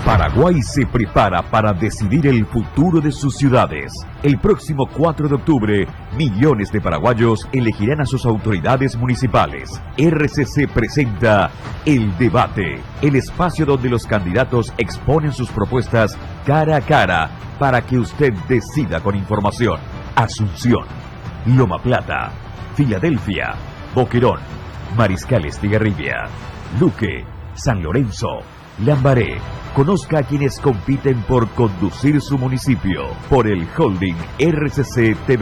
Paraguay se prepara para decidir el futuro de sus ciudades. El próximo 4 de octubre, millones de paraguayos elegirán a sus autoridades municipales. RCC presenta El Debate, el espacio donde los candidatos exponen sus propuestas cara a cara para que usted decida con información. Asunción, Loma Plata, Filadelfia, Boquerón, Mariscal Estigarribia, Luque, San Lorenzo, Lambaré. Conozca a quienes compiten por conducir su municipio por el holding RCC TV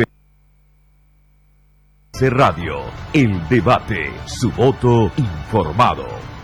Radio. El Debate, su voto informado.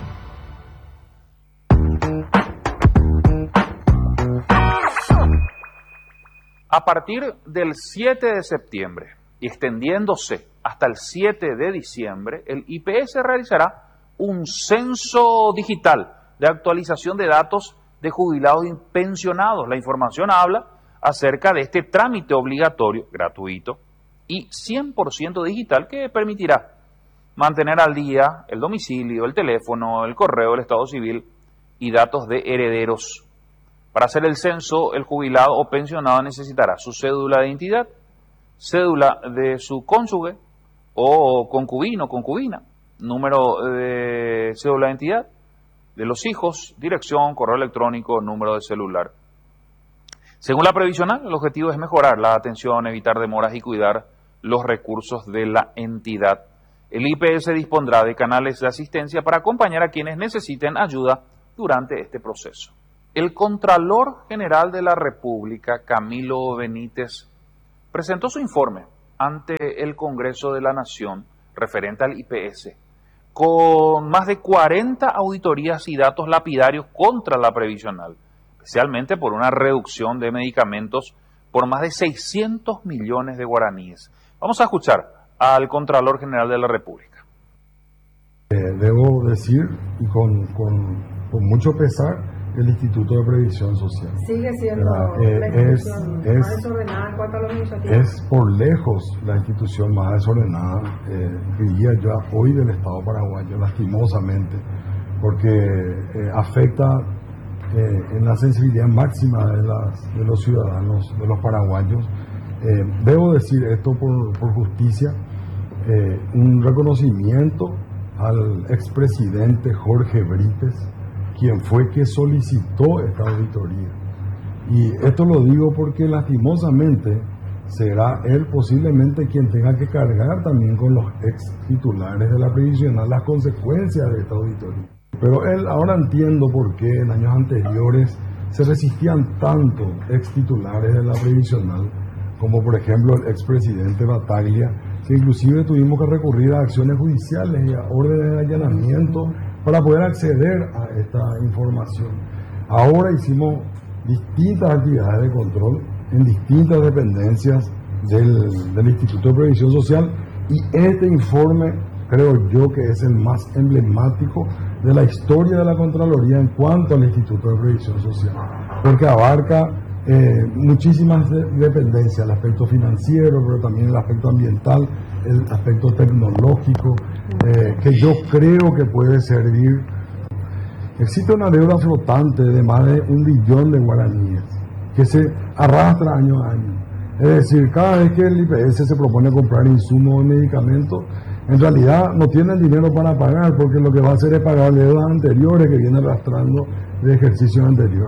A partir del 7 de septiembre y extendiéndose hasta el 7 de diciembre, el IPS realizará un censo digital de actualización de datos de jubilados y pensionados. La información habla acerca de este trámite obligatorio, gratuito y 100% digital que permitirá mantener al día el domicilio, el teléfono, el correo, el estado civil y datos de herederos. Para hacer el censo, el jubilado o pensionado necesitará su cédula de identidad, cédula de su cónyuge o concubino o concubina, número de cédula de identidad de los hijos, dirección, correo electrónico, número de celular. Según la previsional, el objetivo es mejorar la atención, evitar demoras y cuidar los recursos de la entidad. El IPS dispondrá de canales de asistencia para acompañar a quienes necesiten ayuda durante este proceso. El Contralor General de la República, Camilo Benítez, presentó su informe ante el Congreso de la Nación referente al IPS, con más de 40 auditorías y datos lapidarios contra la previsional, especialmente por una reducción de medicamentos por más de 600 millones de guaraníes. Vamos a escuchar al Contralor General de la República. Debo decir, y con mucho pesar, el Instituto de Previsión Social sigue siendo la institución más desordenada en cuanto a lo administrativo. Es por lejos la institución más desordenada, diría yo, hoy del Estado paraguayo, lastimosamente, porque afecta en la sensibilidad máxima de los ciudadanos, de los paraguayos. Debo decir esto por justicia, un reconocimiento al expresidente Jorge Brites, quien fue que solicitó esta auditoría. Y esto lo digo porque lastimosamente será él posiblemente quien tenga que cargar también con los ex titulares de la previsional las consecuencias de esta auditoría. Pero él, ahora entiendo por qué en años anteriores se resistían tanto ex titulares de la previsional, como por ejemplo el expresidente Bataglia, que inclusive tuvimos que recurrir a acciones judiciales y a órdenes de allanamiento para poder acceder a esta información. Ahora hicimos distintas actividades de control en distintas dependencias del Instituto de Previsión Social, y este informe creo yo que es el más emblemático de la historia de la Contraloría en cuanto al Instituto de Previsión Social, porque abarca muchísimas dependencias, el aspecto financiero, pero también el aspecto ambiental, el aspecto tecnológico, que yo creo que puede servir. Existe una deuda flotante de más de 1 billón de guaraníes que se arrastra año a año. Es decir, cada vez que el IPS se propone comprar insumos o medicamentos, en realidad no tienen dinero para pagar, porque lo que va a hacer es pagar deudas anteriores que vienen arrastrando de ejercicios anteriores.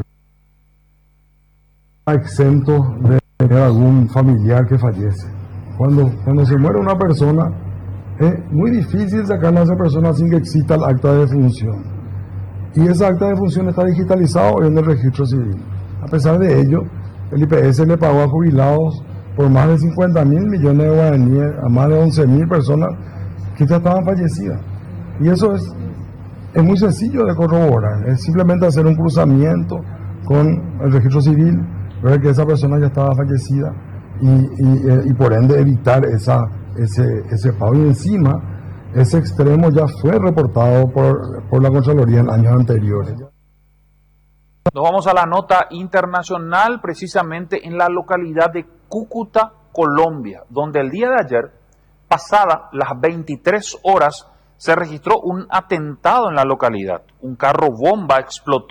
Exento de tener algún familiar que fallece. Cuando se muere una persona, es muy difícil sacarla a esa persona sin que exista el acta de defunción. Y esa acta de defunción está digitalizado en el registro civil. A pesar de ello, el IPS le pagó a jubilados por más de 50.000 millones de guaraníes a más de 11.000 personas que ya estaban fallecidas. Y eso es muy sencillo de corroborar. Es simplemente hacer un cruzamiento con el registro civil, ver que esa persona ya estaba fallecida y por ende evitar ese pago. Y encima, ese extremo ya fue reportado por la Contraloría en años anteriores. Nos vamos a la nota internacional, precisamente en la localidad de Cúcuta, Colombia, donde el día de ayer, pasadas las 23 horas, se registró un atentado en la localidad. Un carro bomba explotó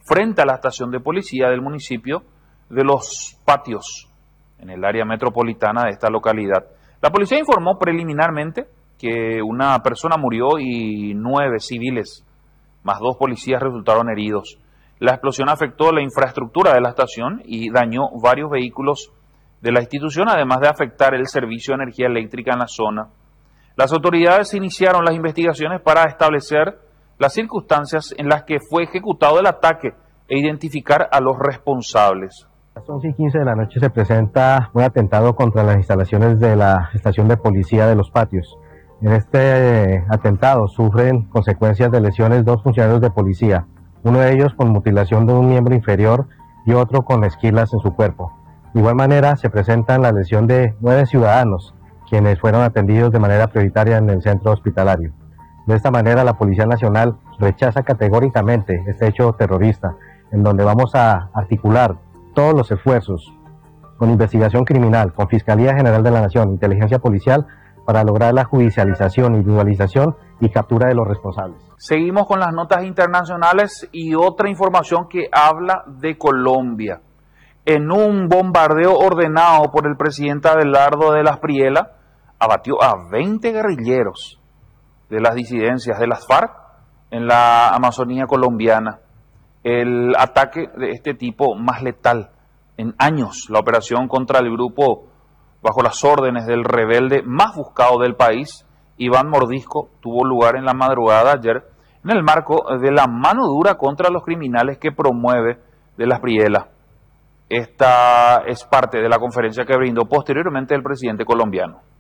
frente a la estación de policía del municipio de Los Patios, en el área metropolitana de esta localidad. La policía informó preliminarmente que una persona murió y 9 civiles, más 2 policías resultaron heridos. La explosión afectó la infraestructura de la estación y dañó varios vehículos de la institución, además de afectar el servicio de energía eléctrica en la zona. Las autoridades iniciaron las investigaciones para establecer las circunstancias en las que fue ejecutado el ataque e identificar a los responsables. A las 11:15 de la noche se presenta un atentado contra las instalaciones de la estación de policía de Los Patios. En este atentado sufren consecuencias de lesiones 2 funcionarios de policía, uno de ellos con mutilación de un miembro inferior y otro con esquilas en su cuerpo. De igual manera se presenta la lesión de 9 ciudadanos, quienes fueron atendidos de manera prioritaria en el centro hospitalario. De esta manera la Policía Nacional rechaza categóricamente este hecho terrorista, en donde vamos a articular todos los esfuerzos con investigación criminal, con Fiscalía General de la Nación, inteligencia policial, para lograr la judicialización, individualización y captura de los responsables. Seguimos con las notas internacionales y otra información que habla de Colombia. En un bombardeo ordenado por el presidente Abelardo de las Priela, abatió a 20 guerrilleros de las disidencias de las FARC en la Amazonía colombiana. El ataque de este tipo más letal en años, la operación contra el grupo bajo las órdenes del rebelde más buscado del país, Iván Mordisco, tuvo lugar en la madrugada de ayer en el marco de la mano dura contra los criminales que promueve de las Priela. Esta es parte de la conferencia que brindó posteriormente el presidente colombiano.